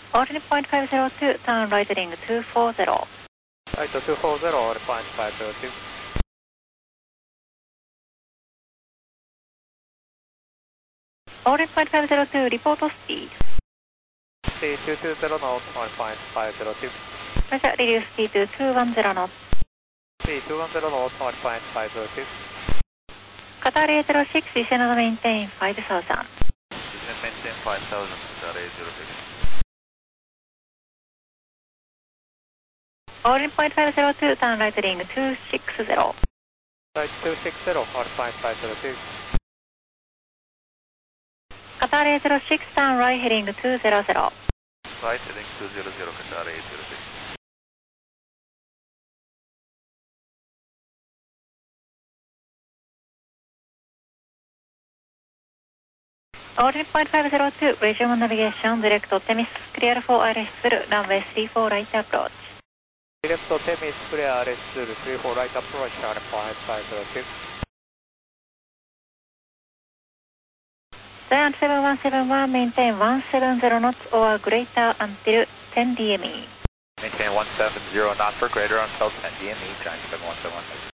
Alternate point 502, turn right heading 240. Right 240, alternate point 502. Alternate point 502, report speed. Speed 220 knots, alternate point 502. Roger, reduce speed to 210 knots. Speed 210 knots, alternate point 502. Qatar A06, descend and maintain 5000. Descend maintain 5000, Qatar A06. Alternate point 502, turn right heading 260. Right 260, alternate point 502. Qatar A06, turn right heading 200. Right heading 200, Qatar A06. Alternate point 502, resume navigation, direct to Temis, clear for ILS through runway 34 right approach. Direct to Temis, clear RS 34 right approach, alternate point 502. Giant 7171, maintain 170 knots or greater until 10 DME. Maintain 170 knots or greater until 10 DME, Giant 7171.